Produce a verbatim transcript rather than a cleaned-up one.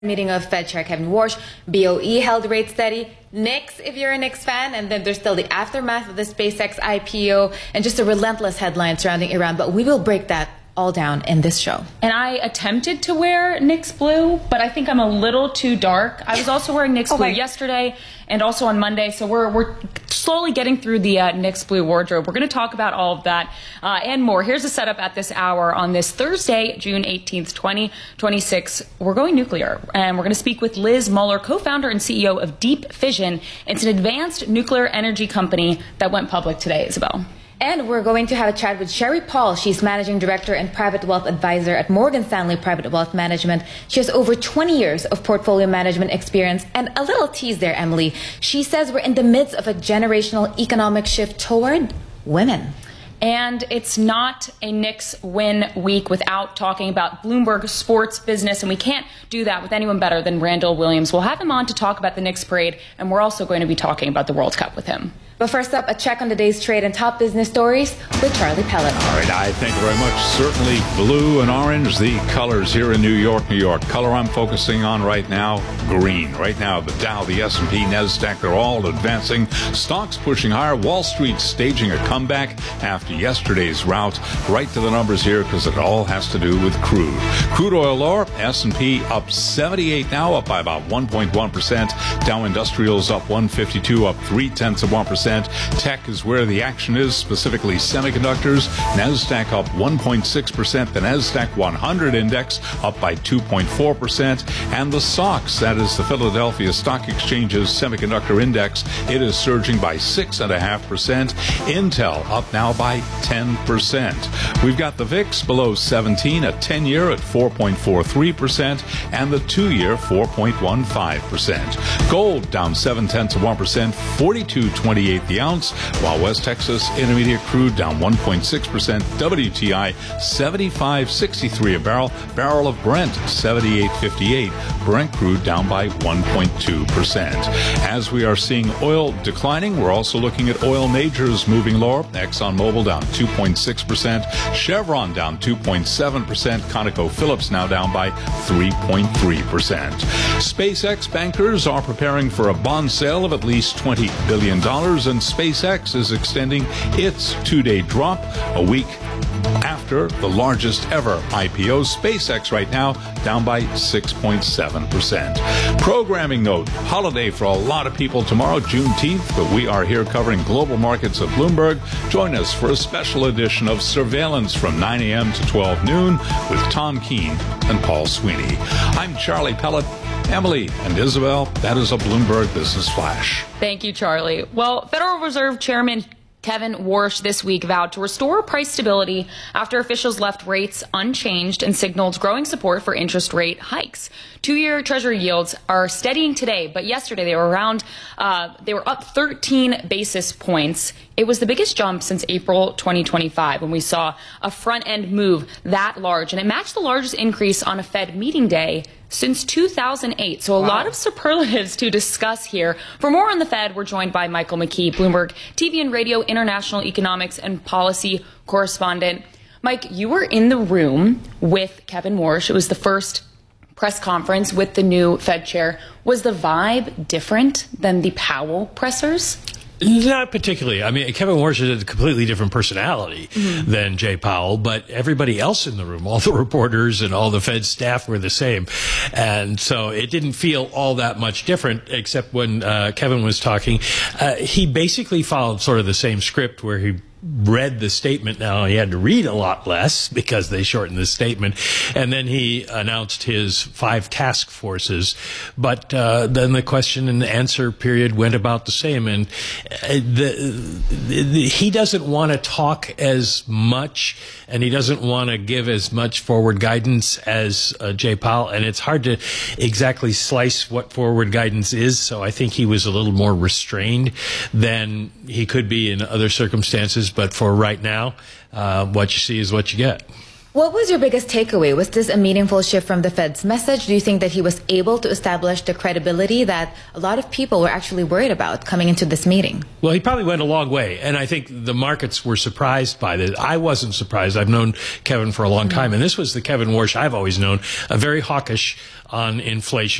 Meeting of Fed Chair Kevin Warsh, B O E held rate steady, N I X if you're a N I X fan, and then there's still the aftermath of the SpaceX I P O and just a relentless headline surrounding Iran. But we will break that all down in this show. And I attempted to wear N I X blue, but I think I'm a little too dark. I was also wearing N I X blue okay. yesterday and also on Monday, so we're we're slowly getting through the uh, N I X blue wardrobe. We're going to talk about all of that uh, and more. Here's the setup at this hour on this Thursday, June eighteenth, twenty twenty-six. We're going nuclear, and we're going to speak with Liz Muller, co-founder and C E O of Deep Fission. It's an advanced nuclear energy company that went public today, Isabel. And we're going to have a chat with Sherry Paul. She's Managing Director and Private Wealth Advisor at Morgan Stanley Private Wealth Management. She has over twenty years of portfolio management experience. And a little tease there, Emily. She says we're in the midst of a generational economic shift toward women. And it's not a N I X win week without talking about Bloomberg sports business, and we can't do that with anyone better than Randall Williams. We'll have him on to talk about the N I X parade, and we're also going to be talking about the World Cup with him. But first up, a check on today's trade and top business stories with Charlie Pellet. All right, I thank you very much. Certainly blue and orange, the colors here in New York, New York. Color I'm focusing on right now, green. Right now, the Dow, the S and P, NASDAQ, they're all advancing. Stocks pushing higher. Wall Street staging a comeback after yesterday's rout. Right to the numbers here because it all has to do with crude. Crude oil lower, S and P up seventy-eight now, up by about one point one percent. Dow Industrials up one fifty-two, up three-tenths of one percent. Tech is where the action is, specifically semiconductors. NASDAQ up one point six percent. The NASDAQ one hundred index up by two point four percent. And the S O X, that is the Philadelphia Stock Exchange's semiconductor index, it is surging by six point five percent. Intel up now by ten percent. We've got the V I X below seventeen, a ten-year at four point four three percent, and the two-year four point one five percent. Gold down seven-tenths of one percent, forty-two twenty-eight the ounce, while West Texas Intermediate crude down one point six percent. W T I seventy-five sixty-three a barrel. Barrel of Brent seventy-eight fifty-eight. Brent crude down by one point two percent. As we are seeing oil declining, we're also looking at oil majors moving lower. ExxonMobil down two point six percent. Chevron down two point seven percent. ConocoPhillips now down by three point three percent. SpaceX bankers are preparing for a bond sale of at least twenty billion dollars, and SpaceX is extending its two-day drop a week after the largest ever I P O. SpaceX right now down by six point seven percent. Programming note, holiday for a lot of people tomorrow, Juneteenth, but we are here covering global markets at Bloomberg. Join us for a special edition of Surveillance from nine a.m. to twelve noon with Tom Keene and Paul Sweeney. I'm Charlie Pellet. Emily and Isabel, that is a Bloomberg Business Flash. Thank you, Charlie. Well, Federal Reserve Chairman Kevin Warsh this week vowed to restore price stability after officials left rates unchanged and signaled growing support for interest rate hikes. Two-year Treasury yields are steadying today, but yesterday they were around, uh, they were up thirteen basis points. It was the biggest jump since April twenty twenty-five when we saw a front-end move that large, and it matched the largest increase on a Fed meeting day since two thousand eight. So a wow. lot of superlatives to discuss here. For more on the Fed, we're joined by Michael McKee, Bloomberg T V and Radio international economics and policy correspondent. Mike, you were in the room with Kevin Warsh. It was the first press conference with the new Fed chair. Was the vibe different than the Powell pressers? Not particularly. I mean, Kevin Warsh is a completely different personality mm-hmm. than Jay Powell, but everybody else in the room, all the reporters and all the Fed staff were the same. And so it didn't feel all that much different, except when uh, Kevin was talking. Uh, he basically followed sort of the same script where he read the statement. Now he had to read a lot less because they shortened the statement, and then he announced his five task forces. But uh, then the question and answer period went about the same, and the, the, he doesn't want to talk as much, and he doesn't want to give as much forward guidance as uh, Jay Powell, and it's hard to exactly slice what forward guidance is. So I think he was a little more restrained than he could be in other circumstances. But for right now, uh, what you see is what you get. What was your biggest takeaway? Was this a meaningful shift from the Fed's message? Do you think that he was able to establish the credibility that a lot of people were actually worried about coming into this meeting? Well, he probably went a long way, and I think the markets were surprised by this. I wasn't surprised. I've known Kevin for a long time, and this was the Kevin Warsh I've always known, a very hawkish on inflation.